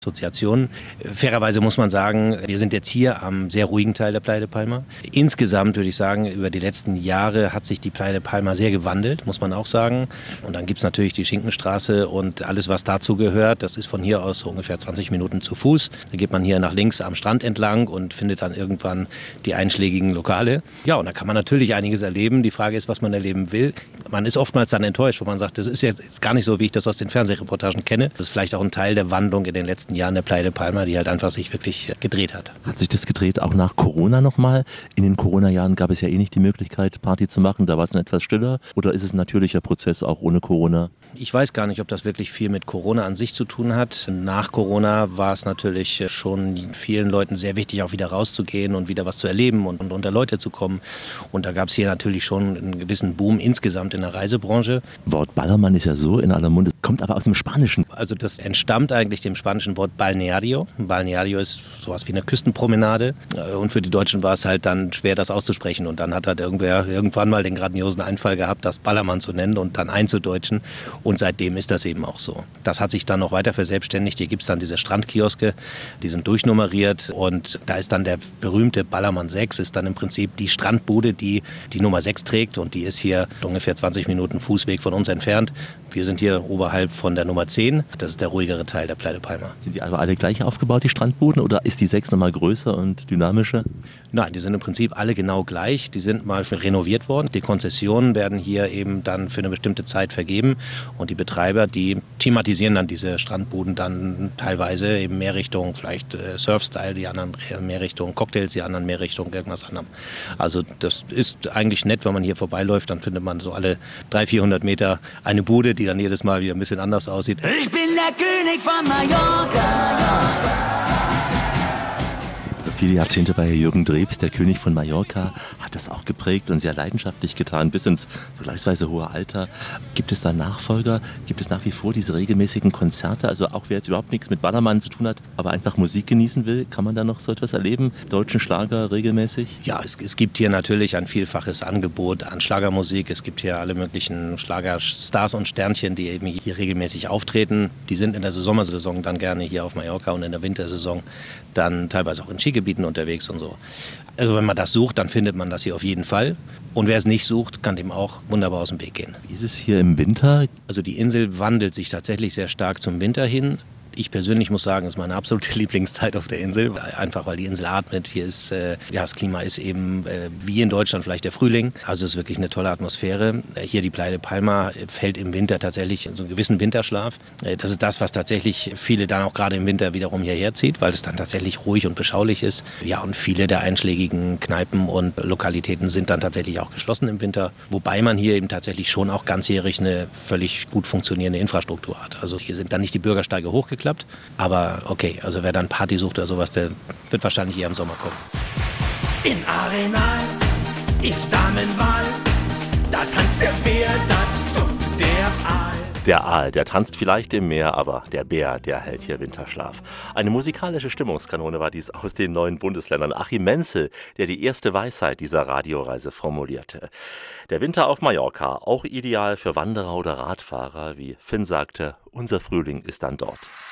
Assoziationen. Fairerweise muss man sagen, wir sind jetzt hier am sehr ruhigen Teil der Playa de Palma. Insgesamt würde ich sagen, über die letzten Jahre hat sich die Playa de Palma sehr gewandelt, muss man auch sagen. Und dann gibt es natürlich die Schinkenstraße und alles, was dazu gehört. Das ist von hier aus so ungefähr 20 Minuten zu Fuß. Da geht man hier nach links am Strand entlang und findet dann irgendwann die einschlägigen Lokale. Ja, und da kann man natürlich einiges erleben. Die Frage ist, was man erleben will. Man ist oftmals dann enttäuscht, wo man sagt, das ist jetzt gar nicht so, wie ich das aus den Fernsehreportagen kenne. Das ist vielleicht auch ein Teil der Wandlung in den letzten Jahren der Playa de Palma, die halt einfach sich wirklich gedreht hat. Hat sich das gedreht auch nach Corona nochmal? In den Corona-Jahren gab es ja nicht die Möglichkeit, Party zu machen. Da war es dann etwas stiller. Oder ist es ein natürlicher Prozess auch ohne Corona? Ich weiß gar nicht, ob das wirklich viel mit Corona an sich zu tun hat. Nach Corona war es natürlich schon vielen Leuten sehr wichtig, auch wieder rauszugehen und wieder was zu erleben und unter Leute zu kommen. Und da gab es hier natürlich schon einen gewissen Boom insgesamt in der Reisebranche. Wort Ballermann ist ja so in aller Munde, kommt aber aus dem Spanischen. Also das entstammt eigentlich dem spanischen Wort Balneario. Balneario ist sowas wie eine Küstenpromenade. Und für die Deutschen war es halt dann schwer, das auszusprechen. Und dann hat halt irgendwer irgendwann mal den grandiosen Einfall gehabt, das Ballermann zu nennen und dann einzudeutschen. Und seitdem ist das eben auch so. Das hat sich dann noch weiter verselbstständigt. Hier gibt es dann diese Strandkioske, die sind durchnummeriert. Und da ist dann der berühmte Ballermann 6, ist dann im Prinzip die Strandbude, die die Nummer 6 trägt. Und die ist hier ungefähr 20 Minuten Fußweg von uns entfernt. Wir sind hier oberhalb von der Nummer 10. Das ist der ruhigere Teil der Playa de Palma. Sind die also alle gleich aufgebaut, die Strandbuden? Oder ist die 6 nochmal größer und dynamischer? Nein, die sind im Prinzip alle genau gleich. Die sind mal renoviert worden. Die Konzessionen werden hier eben dann für eine bestimmte Zeit vergeben. Und die Betreiber, die thematisieren dann diese Strandbuden dann teilweise eben mehr Richtung vielleicht Surfstyle, die anderen mehr Richtung Cocktails, die anderen mehr Richtung irgendwas anderem. Also das ist eigentlich nett, wenn man hier vorbeiläuft, dann findet man so alle 300-400 Meter eine Bude, die dann jedes Mal wieder ein bisschen anders aussieht. Ich bin der König von Mallorca. Viele Jahrzehnte war Jürgen Drews, der König von Mallorca, hat das auch geprägt und sehr leidenschaftlich getan, bis ins vergleichsweise hohe Alter. Gibt es da Nachfolger? Gibt es nach wie vor diese regelmäßigen Konzerte? Also auch wer jetzt überhaupt nichts mit Ballermann zu tun hat, aber einfach Musik genießen will, kann man da noch so etwas erleben? Deutschen Schlager regelmäßig? Ja, es gibt hier natürlich ein vielfaches Angebot an Schlagermusik. Es gibt hier alle möglichen Schlagerstars und Sternchen, die eben hier regelmäßig auftreten. Die sind in der Sommersaison dann gerne hier auf Mallorca und in der Wintersaison dann teilweise auch in Skigebieten unterwegs und so. Also wenn man das sucht, dann findet man das hier auf jeden Fall. Und wer es nicht sucht, kann dem auch wunderbar aus dem Weg gehen. Wie ist es hier im Winter? Also die Insel wandelt sich tatsächlich sehr stark zum Winter hin. Ich persönlich muss sagen, es ist meine absolute Lieblingszeit auf der Insel, einfach weil die Insel atmet. Hier ist, das Klima ist eben wie in Deutschland vielleicht der Frühling. Also es ist wirklich eine tolle Atmosphäre. Hier die Playa de Palma fällt im Winter tatsächlich in so einen gewissen Winterschlaf. Das ist das, was tatsächlich viele dann auch gerade im Winter wiederum hierher zieht, weil es dann tatsächlich ruhig und beschaulich ist. Ja, und viele der einschlägigen Kneipen und Lokalitäten sind dann tatsächlich auch geschlossen im Winter. Wobei man hier eben tatsächlich schon auch ganzjährig eine völlig gut funktionierende Infrastruktur hat. Also hier sind dann nicht die Bürgersteige hochgeklappt. Aber okay, also wer dann Party sucht oder sowas, der wird wahrscheinlich eher im Sommer kommen. In Arenal ist Damenwahl, da tanzt der Bär dazu, der Aal. Der Aal, der tanzt vielleicht im Meer, aber der Bär, der hält hier Winterschlaf. Eine musikalische Stimmungskanone war dies aus den 9 Bundesländern. Achim Menzel, der die erste Weisheit dieser Radioreise formulierte. Der Winter auf Mallorca, auch ideal für Wanderer oder Radfahrer, wie Finn sagte, unser Frühling ist dann dort.